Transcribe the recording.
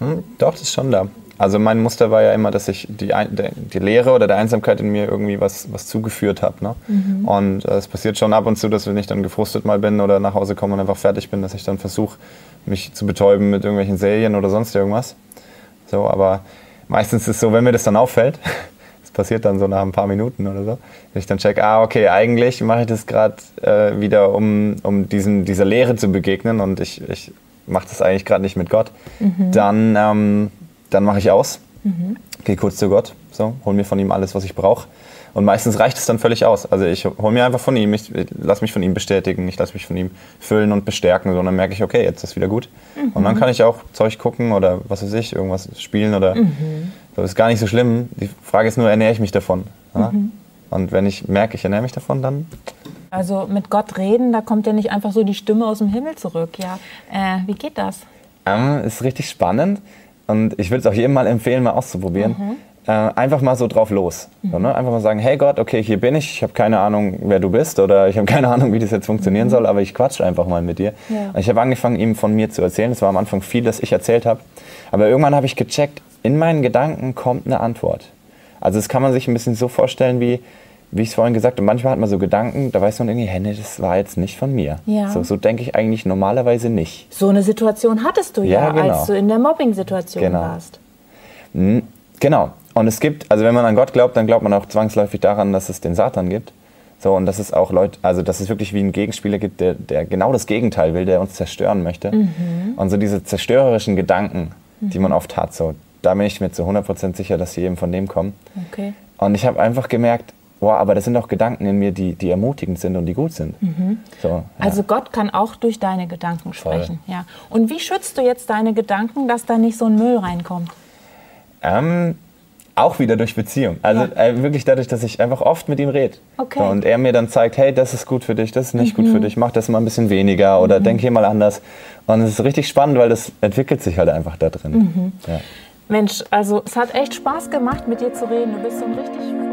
Doch, das ist schon da. Also mein Muster war ja immer, dass ich die Leere oder der Einsamkeit in mir irgendwie was zugeführt habe. Ne? Und es passiert schon ab und zu, dass wenn ich dann gefrustet mal bin oder nach Hause komme und einfach fertig bin, dass ich dann versuche, mich zu betäuben mit irgendwelchen Serien oder sonst irgendwas. So, aber meistens ist es so, wenn mir das dann auffällt, das passiert dann so nach ein paar Minuten oder so, wenn ich dann check, okay, eigentlich mache ich das gerade wieder, um dieser Leere zu begegnen und ich mache das eigentlich gerade nicht mit Gott, dann mache ich aus, gehe kurz zu Gott, so, hol mir von ihm alles, was ich brauche. Und meistens reicht es dann völlig aus. Also ich hole mir einfach von ihm, ich lasse mich von ihm bestätigen, ich lasse mich von ihm füllen und bestärken. So, und dann merke ich, okay, jetzt ist wieder gut. Und dann kann ich auch Zeug gucken oder was weiß ich, irgendwas spielen oder so. Ist gar nicht so schlimm. Die Frage ist nur, ernähre ich mich davon? Ja? Und wenn ich merke, ich ernähre mich davon, dann... Also mit Gott reden, da kommt ja nicht einfach so die Stimme aus dem Himmel zurück. Ja, wie geht das? Ist richtig spannend und ich würde es auch jedem mal empfehlen, mal auszuprobieren. Einfach mal so drauf los. So, ne? Einfach mal sagen, hey Gott, okay, hier bin ich habe keine Ahnung, wer du bist oder ich habe keine Ahnung, wie das jetzt funktionieren soll, aber ich quatsche einfach mal mit dir. Ja. Ich habe angefangen, ihm von mir zu erzählen. Es war am Anfang viel, das ich erzählt habe. Aber irgendwann habe ich gecheckt, in meinen Gedanken kommt eine Antwort. Also das kann man sich ein bisschen so vorstellen, wie ich es vorhin gesagt habe. Manchmal hat man so Gedanken, da weiß man irgendwie, hey, nee, das war jetzt nicht von mir. Ja. So denke ich eigentlich normalerweise nicht. So eine Situation hattest du ja genau. Als du in der Mobbing-Situation warst. Genau. Und es gibt, also wenn man an Gott glaubt, dann glaubt man auch zwangsläufig daran, dass es den Satan gibt. So, und dass es auch Leute, also dass es wirklich wie einen Gegenspieler gibt, der genau das Gegenteil will, der uns zerstören möchte. Und so diese zerstörerischen Gedanken, die man oft hat, so, da bin ich mir zu 100% sicher, dass sie eben von dem kommen. Okay. Und ich habe einfach gemerkt, wow, aber das sind auch Gedanken in mir, die ermutigend sind und die gut sind. So, ja. Also Gott kann auch durch deine Gedanken sprechen. Ja. Und wie schützt du jetzt deine Gedanken, dass da nicht so ein Müll reinkommt? Auch wieder durch Beziehung. Also wirklich dadurch, dass ich einfach oft mit ihm rede. Okay. So, und er mir dann zeigt, hey, das ist gut für dich, das ist nicht gut für dich, mach das mal ein bisschen weniger oder denk hier mal anders. Und es ist richtig spannend, weil das entwickelt sich halt einfach da drin. Ja. Mensch, also es hat echt Spaß gemacht, mit dir zu reden. Du bist so ein richtig